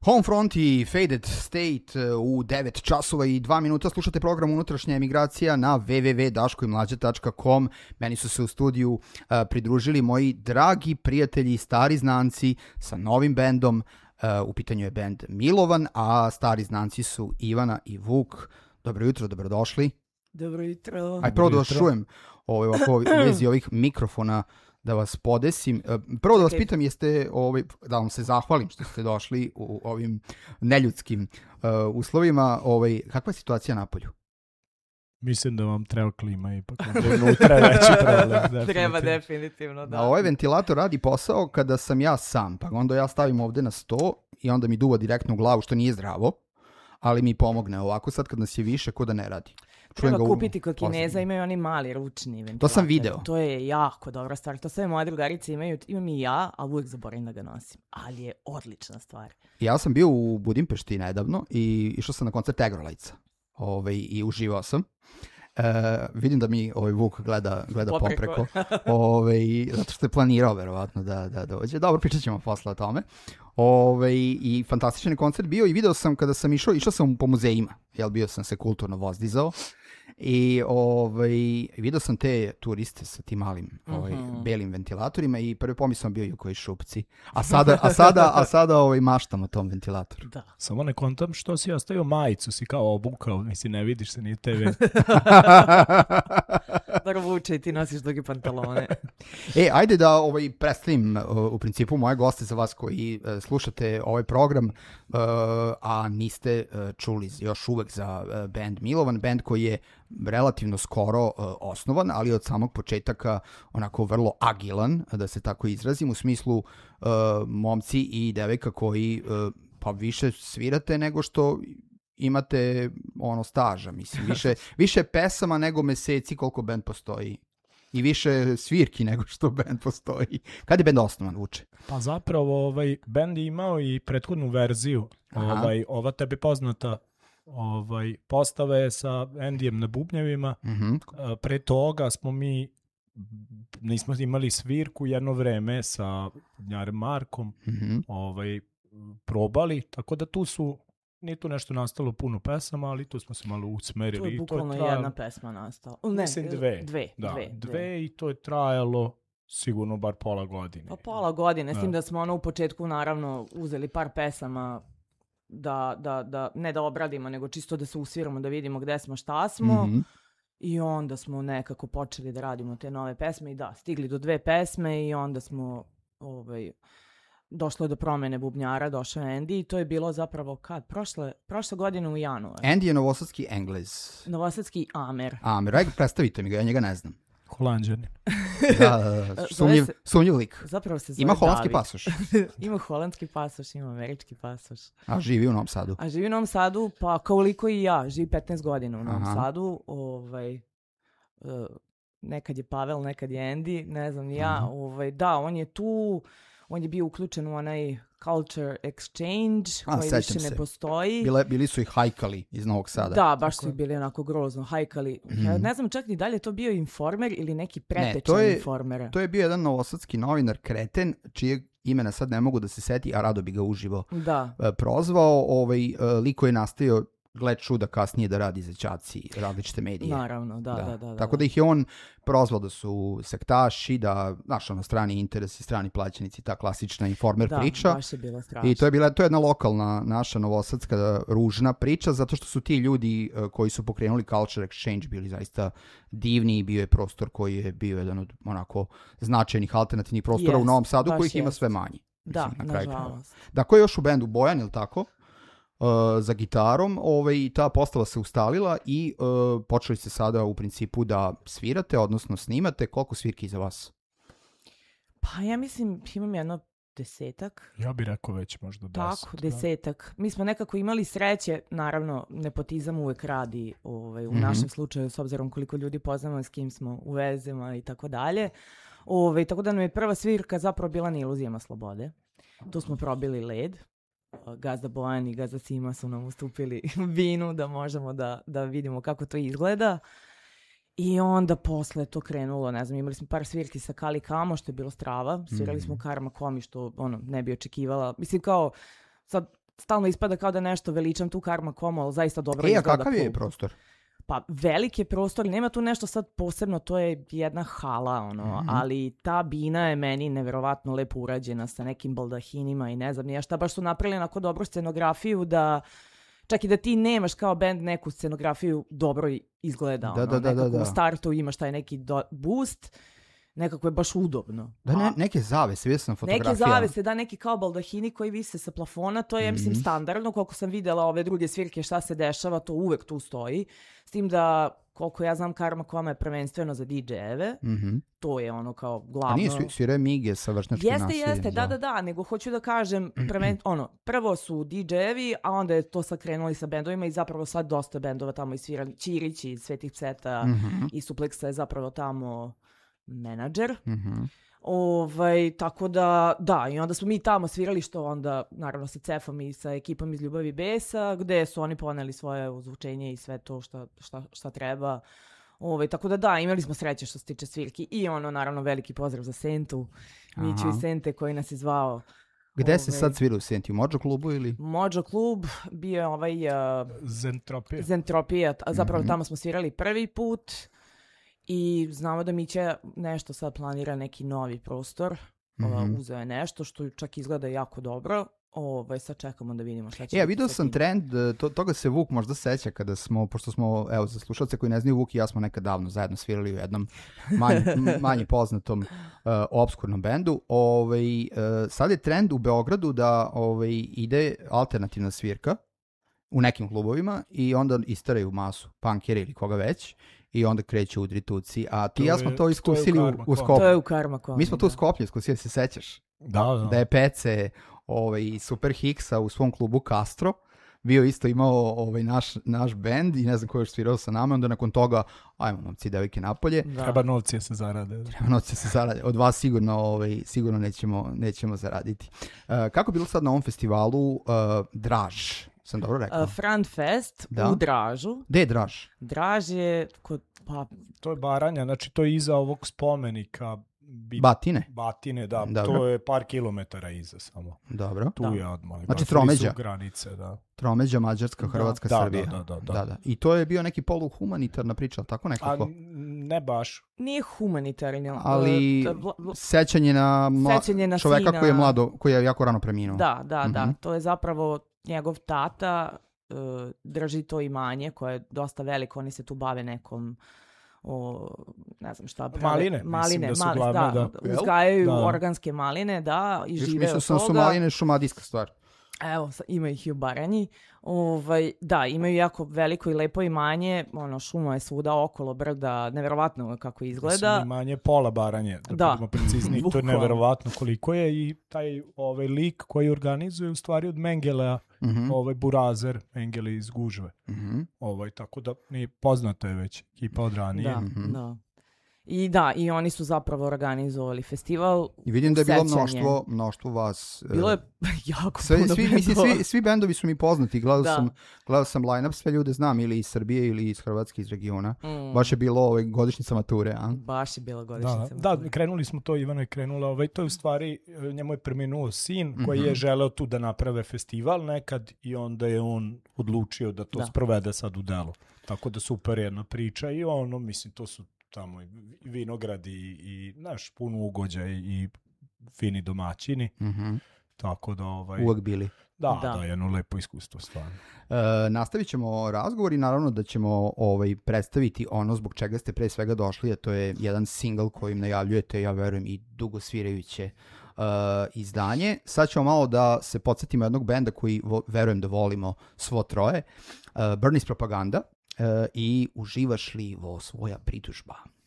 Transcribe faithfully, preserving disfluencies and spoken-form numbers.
Homefront i Faded State u devet časova i dva minuta. Slušate program Unutrašnja emigracija na w w w tačka daško i mlađa tačka com. Meni su se u studiju uh, pridružili moji dragi prijatelji, stari znanci sa novim bendom. Uh, u pitanju je bend Milovan, a stari znanci su Ivana i Vuk. Dobro jutro, dobrodošli. Dobro jutro. Aj, prvo da vas čujem ovaj, ovako, u vezi ovih mikrofona, da vas podesim. Prvo da vas pitam, jeste, ovaj, da vam se zahvalim što ste došli u ovim neljudskim uh, uslovima. Ovaj, kakva je situacija na polju? Mislim da vam treba klima ipak. Unutra je veći problem. Definitivno. Treba definitivno, da. A ovaj ventilator radi posao kada sam ja sam, pa onda ja stavim ovde na sto i onda mi duva direktno u glavu, što nije zdravo, ali mi pomogne. Ovako sad kad nas je više, ko da ne radi. Treba kupiti kod Kineza, imaju oni mali ručni ventilator. To sam video. To je jako dobra stvar. To sve moje drugarice imaju, imam i ja, ali uvijek zaboravim da ga nosim. Ali je odlična stvar. Ja sam bio u Budimpešti nedavno i išao sam na koncert Agrolajca. Ovaj, i uživao sam. Uh, vidim da mi ovaj Vuk gleda, gleda popreko. Ovaj, zato što je planirao verovatno da, da dođe. Dobro, pričat ćemo posle o tome. Ovaj, I fantastičan koncert bio i video sam kada sam išao, išao sam po muzejima. Jel, bio sam se kulturno vozdizao. I ovaj, vidio sam te turiste sa tim malim ovaj, uh-huh. belim ventilatorima i prvi pomisao bio ju koji šupci. A sada, a sada, a sada ovaj, maštam o tom ventilatoru. Da. Samo ne kontam što si ostavio majicu, si kao obukao, mislim ne vidiš se ni te ve. Dobro vuče i ti nosiš duge pantalone. E, ajde da ovaj, predstavim uh, u principu moje goste za vas koji uh, slušate ovaj program, uh, a niste uh, čuli još uvek za uh, band Milovan, band koji je relativno skoro uh, osnovan, ali od samog početaka onako vrlo agilan, da se tako izrazim, u smislu uh, momci i devojka koji uh, pa više svirate nego što imate ono staža, mislim, više, više pesama nego meseci koliko band postoji. I više svirki nego što band postoji. Kad je band osnovan, Vuče? Pa zapravo ovaj band je imao i prethodnu verziju. Ovaj, ova tebi poznata ovaj, postava je sa Andyjem na bubnjevima. Uh-huh. Pre toga smo mi nismo imali svirku jedno vreme sa Njarem Markom uh-huh. ovaj, probali, tako da tu su nije tu nešto nastalo puno pesama, ali tu smo se malo usmerili. Tu je bukvalno trajalo... jedna pesma nastala. Ne, Mislim dve. Dve, da, dve, dve, dve. I to je trajalo sigurno bar pola godine. Pa pola godine, s tim da smo ono u početku naravno uzeli par pesama da, da, da ne da obradimo, nego čisto da se usviramo, da vidimo gde smo, šta smo. Mm-hmm. I onda smo nekako počeli da radimo te nove pesme i da, stigli do dve pesme i onda smo ovaj... došlo je do promene bubnjara, došao je Andy i to je bilo zapravo kad? Prošle, prošle godine u januaru. Andy je novosadski Englez. Novosadski Amer. Amer, aj predstavite mi ga, ja njega ne znam. Holanđanin. Da, da, da. Sumnjiv, sumnjiv lik. Zapravo se zove Ima holandski David. pasoš. Ima holandski pasoš, ima američki pasoš. A živi u Novom Sadu. A živi u Novom Sadu, pa koliko i ja, živi petnaest godina u Novom Aha. Sadu. Ovaj, uh, nekad je Pavel, nekad je Andy, ne znam ni ja. Ovaj, da, on je tu... On je bio uključen u onaj culture exchange A, koji više ne se. postoji. Bile, bili su i hajkali iz Novog Sada. Da, baš su bili onako grozno hajkali. Mm. Ja ne znam čak ni dalje to bio Informer ili neki pretečan ne, Informera. To je bio jedan novosadski novinar kreten, čijeg imena sad ne mogu da se seti, a rado bi ga uživo da. prozvao. Ovaj, liko je nastavio, gled čuda, kasnije da radi za Ćaci različite medije. Naravno, da, da, da. da, da Tako da ih je on prozvao da su sektaši, da, znaš, ono, strani interesi, strani plaćenici, ta klasična Informer da, priča. Da, baš je bila strašna. I to je bila, to je jedna lokalna, naša novosadska ružna priča, zato što su ti ljudi uh, koji su pokrenuli Culture Exchange bili zaista divni i bio je prostor koji je bio jedan od onako značajnih alternativnih prostora yes, u Novom Sadu, kojih ima sve manje. Da, mislim, na nažalost. Da, ko je još u bendu? Bojan, ili tako? Uh, za gitarom, ovaj, ta postava se ustalila i uh, počeli ste sada u principu da svirate, odnosno snimate. Koliko svirki za vas? Pa ja mislim, imam jedno desetak. Ja bih rekao već možda deset. Tako, desetak. Da. Mi smo nekako imali sreće, naravno, nepotizam uvek radi ovaj, u mm-hmm. našem slučaju, s obzirom koliko ljudi poznamo, s kim smo u vezima i tako dalje. Ovaj, tako da nam je prva svirka zapravo bila na Iluzijama slobode. Tu smo probili led. Gazda Bojan i Gazda Sima su nam ustupili vinu da možemo da, da vidimo kako to izgleda. I onda posle to krenulo, ne znam, imali smo par svirki sa Kali Kamo, što je bilo strava. Svirali mm. smo Karma Komi, što ono, ne bi očekivala. Mislim kao, sad stalno ispada kao da nešto veličam tu Karma Como, ali zaista dobro e, izgleda. E, a kakav klub. je prostor? Pa velik je prostor, nema tu nešto sad posebno, to je jedna hala, ono, mm-hmm. ali ta bina je meni neverovatno lepo urađena sa nekim baldahinima i ne znam nije šta, baš su napravili onako dobru scenografiju da čak i da ti nemaš kao band neku scenografiju dobro izgleda, da, ono, da, da, nekako da, da. u startu imaš taj neki do, boost, nekako je baš udobno. Da, ne, neke zavese, vidio sam fotografije. Neke zavese, da, neki kao baldahini koji vise sa plafona, to je, ja mislim, standardno, koliko sam videla ove druge svirke šta se dešava, to uvek tu stoji. S tim da, koliko ja znam, Karma Como je prvenstveno za di džejeve, mm-hmm. to je ono kao glavno... A nije sviraju Mige sa vršnačkim jeste, nasiljem? Jeste, jeste, da, da, da, nego hoću da kažem, prven, ono, prvo su di džejevi, a onda je to sad krenuli sa bendovima i zapravo sad dosta bendova tamo isvirali. Ćirić iz Svetih Pseta mm-hmm. i Suplexa je zapravo tamo menadžer. Mm-hmm. Ovaj, tako da, da, i onda smo mi tamo svirali, što onda, naravno, sa Cefom i sa ekipom iz Ljubavi i besa, gde su oni poneli svoje ozvučenje i sve to šta, šta, šta treba. Ovaj, tako da, da, imali smo sreće što se tiče svirki. I ono, naravno, veliki pozdrav za Sentu, Miću i Sente koji nas je zvao. Gde Ove, se sad svira u Senti? U Mođo klubu ili? Mođo klub, bio je ovaj... Uh, Zentropija. Zentropija, zapravo mm-hmm. tamo smo svirali prvi put. I znamo da Mića nešto sad planira neki novi prostor, mm-hmm. uzeo je nešto što čak izgleda jako dobro, ovaj, sad čekamo da vidimo šta će. Ja, vidio sam trend, to, toga se Vuk možda seća kada smo, pošto smo, evo, za slušalce koji ne znaju, Vuk i ja smo nekad davno zajedno svirali u jednom manje, manje poznatom uh, obskurnom bendu. Ovaj, uh, sad je trend u Beogradu da ovaj, ide alternativna svirka u nekim klubovima i onda istaraju masu, punkeri ili koga već. I onda kreću udri tuci. A ti ja smo to iskusili u, u Skoplju. To je u Karma Como. Mi smo to u Skoplju iskusili, se sećaš? Da, da. Da je Pece ovaj, Super Hicksa u svom klubu Castro bio isto imao ovaj, naš, naš band i ne znam ko je još svirao sa nama. Onda nakon toga, ajmo momci devojke napolje. Da. Treba novci da se zarade. Treba novci da se zarade. Od vas sigurno, ovaj, sigurno nećemo, nećemo zaraditi. Uh, kako je bilo sad na ovom festivalu uh, Draž? Sam dobro rekao? Uh, Front Fest da. u Dražu. Gde je Draž? Draž je kod... Pa... To je Baranja, znači to je iza ovog spomenika. Bit... Batine? Batine, da. Dobro. To je par kilometara iza samo. Dobro. Tu da. je odmah. Znači tromeđa. Granice, da. Tromeđa, Mađarska, Hrvatska, da, Srbija. Da, da, da, da, da. I to je bio neki poluhumanitarna priča, tako nekako? A ne baš. Nije humanitarni. Ali uh, bl- bl- sećanje na, mla... sećanje na čoveka sina... koji je mlado, koji je jako rano preminuo. Da, da, mm-hmm. da. To je zapravo njegov tata uh, drži to imanje koje je dosta veliko. Oni se tu bave nekom o, ne znam šta. Prave, maline. Maline, da su mali, glavne, da, da. uzgajaju da. organske maline, da, i Još žive mislio od sam toga. su maline šumadijska stvar. Evo, ima ih i u Baranji. Ovaj, da, imaju jako veliko i lepo imanje, ono, šuma je svuda okolo brda, neverovatno kako izgleda. Mislim, imanje pola Baranje, da, da. budemo precizni, to je neverovatno koliko je i taj ovaj lik koji organizuje u stvari od Mengela, mm-hmm. ovaj Burazer, Mengele iz Gužve. Mm-hmm. Ovaj, tako da nije poznata je već ekipa od ranije. Da, mm-hmm. da. I da, i oni su zapravo organizovali festival. I vidim da je bilo mnoštvo, mnoštvo vas. Bilo je jako sve, puno svi, bendova. mislim, svi, svi bendovi su mi poznati. Gledao da. sam, gledao sam line-up, sve ljude znam, ili iz Srbije, ili iz Hrvatske, iz regiona. Mm. Baš je bilo ovaj, godišnjica mature, a? Baš je bila godišnjica da, mature. Da, krenuli smo to, Ivana je krenula. Ovaj, to je u stvari, njemu je preminuo sin mm-hmm. koji je želeo tu da naprave festival nekad i onda je on odlučio da to da. sprovede sad u delu. Tako da super jedna priča i ono, mislim, to su tamo i vinogradi i, i naš puno ugođa i, i fini domaćini. Mm-hmm. Tako da ovaj... Uvijek bili. Da, da, da, jedno lepo iskustvo stvarno. E, nastavit ćemo razgovor i naravno da ćemo ovaj, predstaviti ono zbog čega ste pre svega došli, a to je jedan single kojim najavljujete, ja verujem, i dugo svirajuće uh, izdanje. Sad ćemo malo da se podsjetimo jednog benda koji vo, verujem da volimo svo troje, uh, Burnies Propaganda, uh, i uživaš li vo svoja pritužba?